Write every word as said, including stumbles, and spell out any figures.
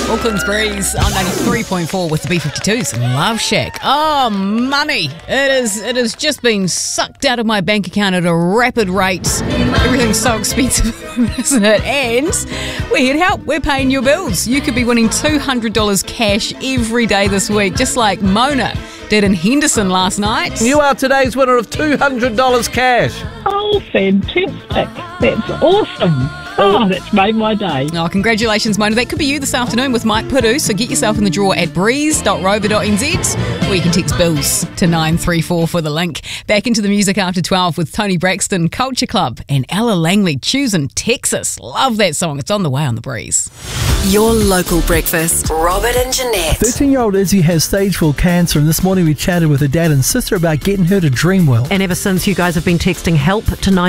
Auckland's Breeze on ninety-three point four with the B fifty-twos and Love Shack. Oh, money. It is. It has just been sucked out of my bank account at a rapid rate. Everything's so expensive, isn't it? And we're here to help. We're paying your bills. You could be winning two hundred dollars cash every day this week, just like Mona did in Henderson last night. You are today's winner of two hundred dollars cash. Oh, fantastic. That's awesome. Oh, that's made my day. Oh, congratulations, Mona. That could be you this afternoon with Mike Puru. So get yourself in the draw at breeze dot rover dot n z, or you can text bills to nine three four for the link. Back into the music after twelve with Tony Braxton, Culture Club, and Ella Langley, Choosing Texas. Love that song. It's on the way on the Breeze. Your local breakfast. Robert and Jeanette. thirteen-year-old Izzy has stage four cancer, and this morning we chatted with her dad and sister about getting her to Dreamwell. And ever since, you guys have been texting help to nine